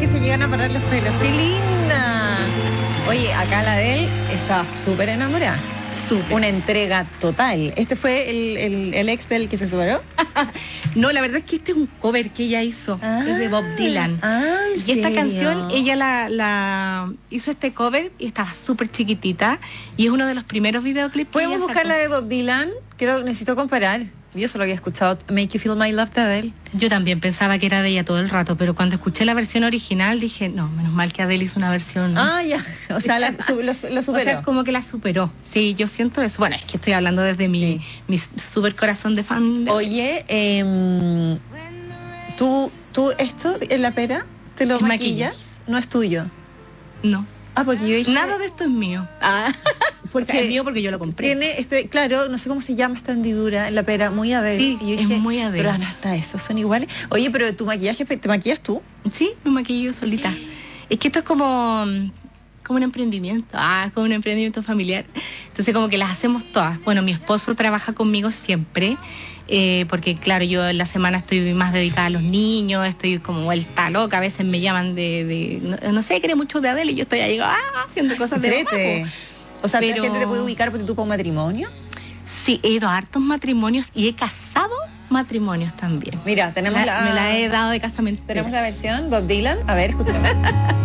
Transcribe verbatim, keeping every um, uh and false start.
que se llegan a parar los pelos. ¡Qué linda! Oye, acá la de él estaba súper enamorada. Súper. Una entrega total. ¿Este fue el, el, el ex del que se separó? No, la verdad es que este es un cover que ella hizo, Ah, es de Bob Dylan. Ah, ¿en y esta serio? canción, ella la, la hizo este cover y estaba súper chiquitita. Y es uno de los primeros videoclips que ¿Podemos ella buscar sacó. la de Bob Dylan? Creo, necesito comparar. Yo solo había escuchado Make You Feel My Love de Adele. Yo también pensaba que era de ella todo el rato, pero cuando escuché la versión original dije, no, menos mal que Adele hizo una versión. Ah, ya. O sea, la, su, lo, lo superó. O sea, como que la superó. Sí, yo siento eso. Bueno, es que estoy hablando desde mi, Sí. mi super corazón de fan. De... Oye, eh, ¿tú, tú esto en la pera te lo El maquillas? maquillaje. No es tuyo. No. Ah, porque yo dije... Nada de esto es mío. Ah, Porque es mío porque yo lo compré. Tiene este, claro, no sé cómo se llama esta hendidura en la pera, muy Adele. Sí, y yo es dije, muy Adele. pero Ana, hasta esos son iguales. Oye, pero tu maquillaje, ¿te maquillas tú? Sí, me maquillo yo solita. Es que esto es como, como un emprendimiento. Ah, como un emprendimiento familiar. Entonces como que las hacemos todas. Bueno, mi esposo trabaja conmigo siempre. Eh, porque claro, yo en la semana estoy más dedicada a los niños, estoy como vuelta loca, a veces me llaman de, de no, no sé, quiere mucho de Adele y yo estoy ahí ah, haciendo cosas de Entrete. mamá, O sea, Pero- la gente te puede ubicar porque tú para un matrimonio. Sí, he ido a hartos matrimonios y he casado matrimonios también. Mira, tenemos La- la, me la he dado de casamiento. tenemos la versión Bob Dylan. A ver, escuchemos.